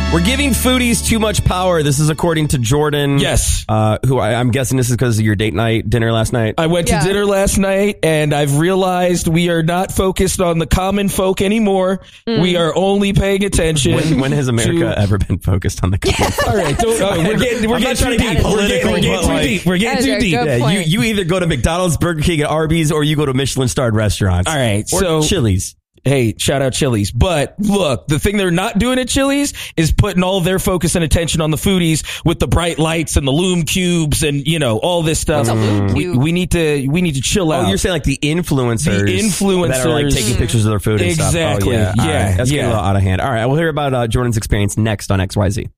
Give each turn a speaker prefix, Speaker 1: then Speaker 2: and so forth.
Speaker 1: We're giving foodies too much power. This is according to Jordan.
Speaker 2: Yes.
Speaker 1: Who I'm guessing this is because of your date night dinner last night.
Speaker 2: I went to dinner last night, and I've realized we are not focused on the common folk anymore. We are only paying attention.
Speaker 1: When has America ever been focused on the common folk?
Speaker 2: All right, we're getting too deep. We're getting too deep.
Speaker 1: Yeah, you either go to McDonald's, Burger King, and Arby's, or you go to Michelin-starred restaurants.
Speaker 2: All right,
Speaker 1: or
Speaker 2: so
Speaker 1: Chili's.
Speaker 2: Hey, shout out Chili's. But look, the thing they're not doing at Chili's is putting all their focus and attention on the foodies with the bright lights and the Lume cubes and, all this stuff. We need to chill out.
Speaker 1: Oh, you're saying like the influencers. That are like taking pictures of their food and
Speaker 2: exactly.
Speaker 1: stuff. Oh, yeah.
Speaker 2: Yeah.
Speaker 1: Right. That's getting a little out of hand. All right. We'll hear about Jordan's experience next on XYZ.